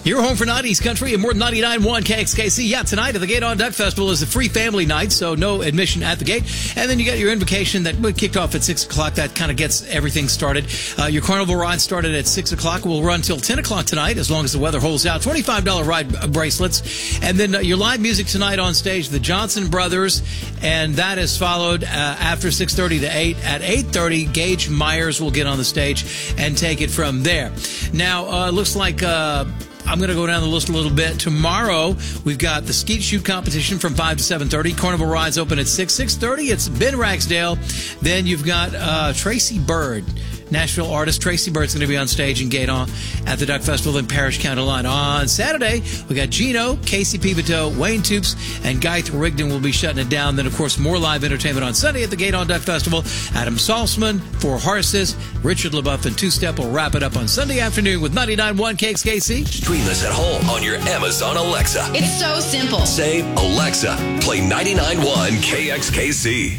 Your home for 90s country and more than 99.1 KXKC. Yeah, tonight at the Gate on Duck Festival is a free family night, so no admission at the gate. And then you got your invocation that kicked off at 6 o'clock. That kind of gets everything started. Your carnival ride started at 6 o'clock. Will run till 10 o'clock tonight, as long as the weather holds out. $25 ride bracelets. And then your live music tonight on stage, the Johnson Brothers. And that is followed after 6:30 to 8. At 8:30, Gage Myers will get on the stage and take it from there. Now, it looks like... I'm going to go down the list a little bit. Tomorrow, we've got the skeet shoot competition from 5 to 7:30. Carnival rides open at 6. 6:30, it's Ben Ragsdale. Then you've got Tracy Bird, Nashville artist. Tracy Bird's going to be on stage in Gate On at the Duck Festival in Parish County Line. On Saturday, we got Gino, Casey Pivoteau, Wayne Toops, and Guy Rigdon will be shutting it down. Then, of course, more live entertainment on Sunday at the Gate On Duck Festival. Adam Salzman, Four Horses, Richard LaBeouf, and Two Step will wrap it up on Sunday afternoon with 99.1 KXKC. Stream us at home on your Amazon Alexa. It's so simple. Say, Alexa, play 99.1 KXKC.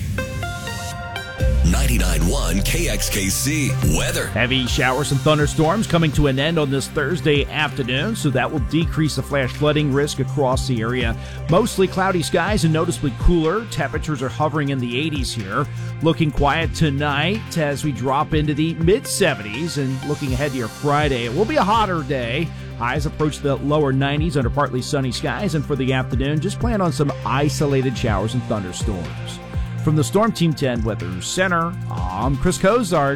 99.1 KXKC weather. Heavy showers and thunderstorms coming to an end on this Thursday afternoon, so that will decrease the flash flooding risk across the area. Mostly cloudy skies and noticeably cooler. Temperatures are hovering in the 80s here. Looking quiet tonight as we drop into the mid-70s, and looking ahead to your Friday, it will be a hotter day. Highs approach the lower 90s under partly sunny skies, and for the afternoon, just plan on some isolated showers and thunderstorms. From the Storm Team 10 Weather Center, I'm Chris Cozart.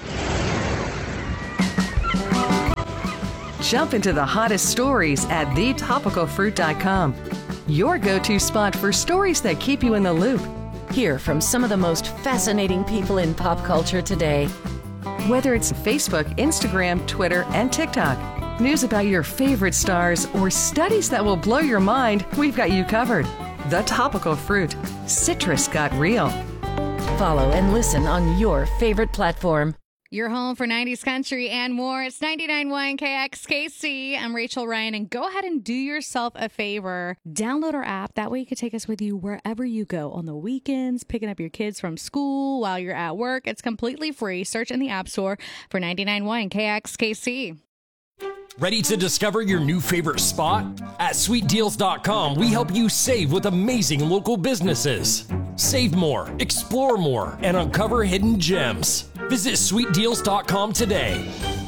Jump into the hottest stories at thetopicalfruit.com. Your go-to spot for stories that keep you in the loop. Hear from some of the most fascinating people in pop culture today. Whether it's Facebook, Instagram, Twitter, and TikTok, news about your favorite stars, or studies that will blow your mind, we've got you covered. The Topical Fruit. Citrus got real. Follow and listen on your favorite platform. Your home for 90s country and more. It's 99.1 KXKC. I'm Rachel Ryan, and go ahead and do yourself a favor. Download our app. That way you can take us with you wherever you go. On the weekends, picking up your kids from school, while you're at work. It's completely free. Search in the App Store for 99.1 KXKC. Ready to discover your new favorite spot? At sweetdeals.com, we help you save with amazing local businesses. Save more, explore more, and uncover hidden gems. Visit sweetdeals.com today.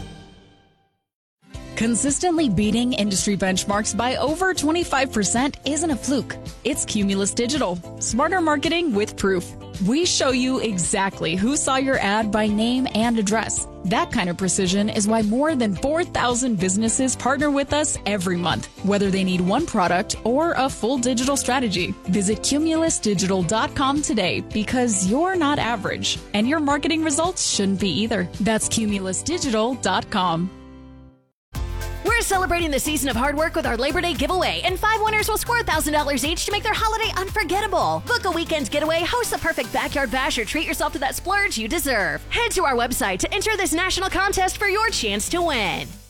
Consistently beating industry benchmarks by over 25% isn't a fluke. It's Cumulus Digital. Smarter marketing with proof. We show you exactly who saw your ad by name and address. That kind of precision is why more than 4,000 businesses partner with us every month, whether they need one product or a full digital strategy. Visit cumulusdigital.com today, because you're not average, and your marketing results shouldn't be either. That's cumulusdigital.com. We're celebrating the season of hard work with our Labor Day giveaway, and 5 winners will score $1,000 each to make their holiday unforgettable. Book a weekend getaway, host a perfect backyard bash, or treat yourself to that splurge you deserve. Head to our website to enter this national contest for your chance to win.